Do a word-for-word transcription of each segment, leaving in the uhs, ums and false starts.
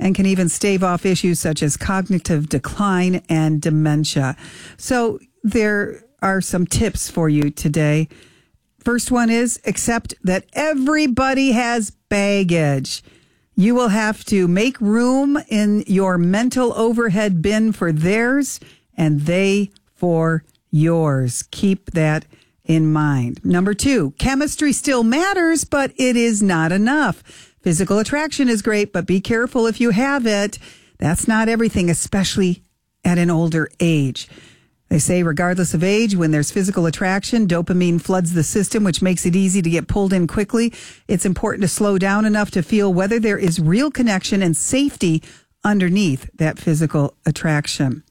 and can even stave off issues such as cognitive decline and dementia. So there are some tips for you today. First one is accept that everybody has baggage. You will have to make room in your mental overhead bin for theirs and they for yours. Keep that in mind. Number two, chemistry still matters, but it is not enough. Physical attraction is great, but be careful if you have it. That's not everything, especially at an older age. They say regardless of age, when there's physical attraction, dopamine floods the system, which makes it easy to get pulled in quickly. It's important to slow down enough to feel whether there is real connection and safety underneath that physical attraction.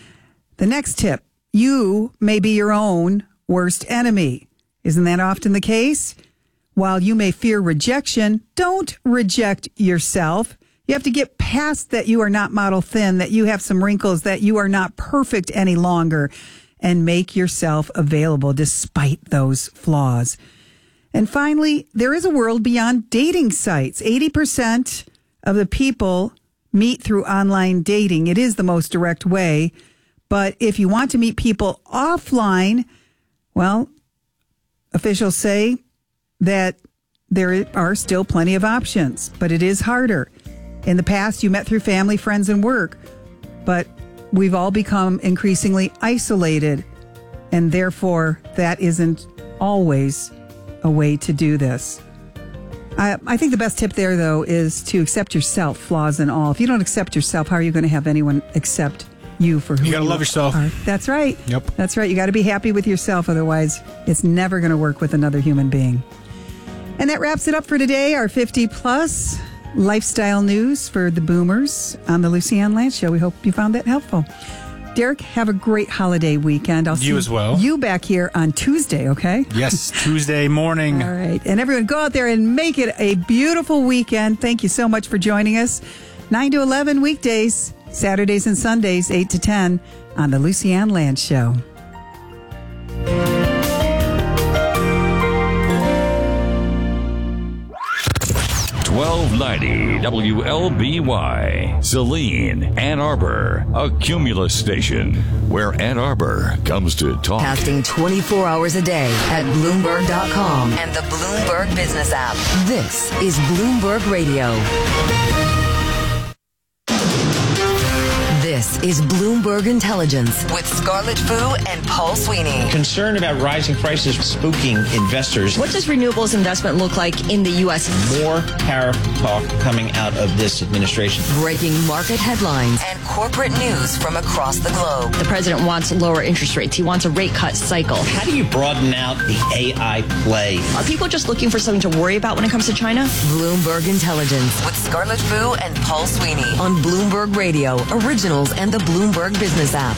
The next tip, you may be your own worst enemy. Isn't that often the case? While you may fear rejection, don't reject yourself. You have to get past that you are not model thin, that you have some wrinkles, that you are not perfect any longer, and make yourself available despite those flaws. And finally, there is a world beyond dating sites. eighty percent of the people meet through online dating. It is the most direct way. But if you want to meet people offline, well, officials say that there are still plenty of options, but it is harder. In the past, you met through family, friends, and work, but we've all become increasingly isolated, and therefore that isn't always a way to do this. I, I think the best tip there, though, is to accept yourself, flaws and all. If you don't accept yourself, how are you going to have anyone accept you for who you gotta you love yourself. are? That's right. Yep. That's right. You got to be happy with yourself. Otherwise, it's never going to work with another human being. And that wraps it up for today. Our fifty plus lifestyle news for the boomers on the Lucy Ann Lance Show. We hope you found that helpful. Derek, have a great holiday weekend. I'll see You as well. you back here on Tuesday, okay? Yes, Tuesday morning. All right. And everyone, go out there and make it a beautiful weekend. Thank you so much for joining us. nine to eleven weekdays, Saturdays and Sundays, eight to ten on the Lucy Ann Lance Show. twelve ninety W L B Y, Saline, Ann Arbor, a Cumulus station where Ann Arbor comes to talk. Casting twenty-four hours a day at Bloomberg dot com and the Bloomberg Business app. This is Bloomberg Radio. This is Bloomberg Intelligence with Scarlett Fu and Paul Sweeney. Concern about rising prices spooking investors. What does renewables investment look like in the U S? More tariff talk coming out of this administration. Breaking market headlines and corporate news from across the globe. The president wants lower interest rates. He wants a rate cut cycle. How do you broaden out the A I play? Are people just looking for something to worry about when it comes to China? Bloomberg Intelligence with Scarlett Fu and Paul Sweeney on Bloomberg Radio, Originals, and the Bloomberg Business app.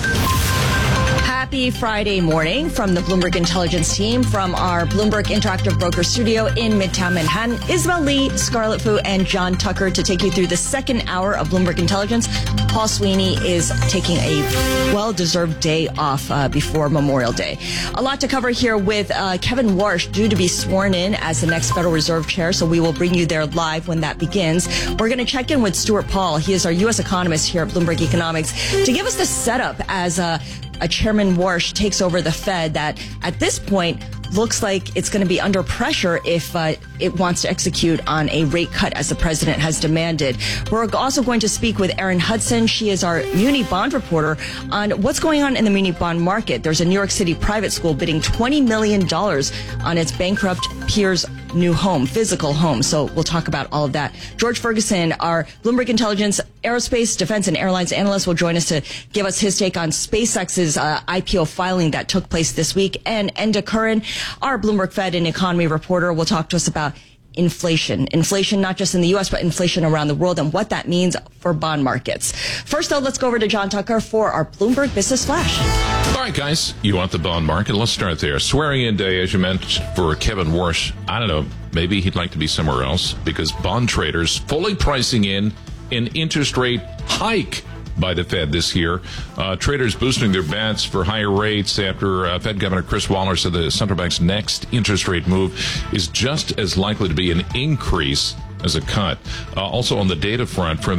Happy Friday morning from the Bloomberg Intelligence team from our Bloomberg Interactive Broker studio in Midtown Manhattan. Isabel Lee, Scarlett Fu, and John Tucker to take you through the second hour of Bloomberg Intelligence. Paul Sweeney is taking a well-deserved day off uh, before Memorial Day. A lot to cover here with uh, Kevin Warsh due to be sworn in as the next Federal Reserve Chair, so we will bring you there live when that begins. We're going to check in with Stuart Paul. He is our U S economist here at Bloomberg Economics to give us the setup as a A Chairman Warsh takes over the Fed that at this point looks like it's going to be under pressure if uh, it wants to execute on a rate cut as the president has demanded. We're also going to speak with Erin Hudson. She is our muni bond reporter on what's going on in the muni bond market. There's a New York City private school bidding twenty million dollars on its bankrupt peer's new home, physical home. So we'll talk about all of that. George Ferguson, our Bloomberg Intelligence aerospace, defense, and airlines analyst, will join us to give us his take on SpaceX's uh, I P O filing that took place this week. And Enda Curran, our Bloomberg Fed and economy reporter, will talk to us about inflation. Inflation not just in the U S, but inflation around the world and what that means for bond markets. First, though, let's go over to John Tucker for our Bloomberg Business Flash. All right, guys, you want the bond market? Let's start there. Swearing in day, as you mentioned, for Kevin Warsh. I don't know, maybe he'd like to be somewhere else because bond traders fully pricing in an interest rate hike by the Fed this year. Uh, traders boosting their bets for higher rates after uh, Fed Governor Chris Waller said the central bank's next interest rate move is just as likely to be an increase as a cut. Uh, also on the data front from